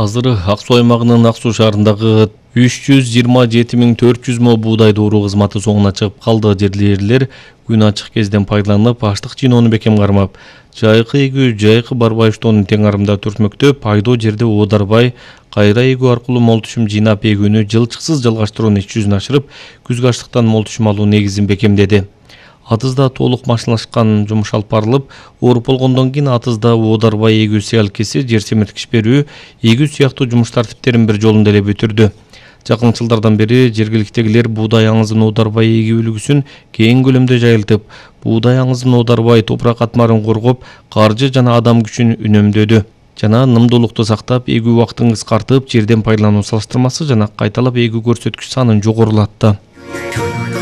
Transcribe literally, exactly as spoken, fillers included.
Азыр Ак Суу аймагынын Ак Суу шаарындагы үч жүз жыйырма жети миң төрт жүз мо буудай дооруу кызматы соңуна чыгып калды. Жерлерлер күн ачык кезден пайдаланып, аштык жыйноону бекем кармап, жайкы эгүү, жайкы барбай уштоону тең арымда түртмөктө, пайдоо жерде оодарбай, кайра эгүү аркылуу мол түшүм жыйнап эгүүнү жылчыксыз жалгаштыруунун иш жүзүн ашырып, күзгү аштыктан мол түшүм алуу негизин бекемдеди. Атызда толук машиналашкан жумуш алып барылып, ооруп болгондон кийин атызда оодарбай эгүү сыялкеси, жер семирткич берүү, эгүү сыяктуу жумуш тартиптерин бир жолунда эле бүтүрдү. Жакын жылдардан бери жергиликтегилер буудай аңызын оодарбай эгүү үлгүсүн кең көлөмдө жайылтып, буудай аңызын оодарбай топурак катмарын коргоп, каржы жана адам күчүн үнөмдөдү. Жана нымдуулукту сактап, эгүү убактын кыскартып, жерден пайдалануу салыштырмасы жана кайталап эгүү көрсөткүч санын жогорулатты.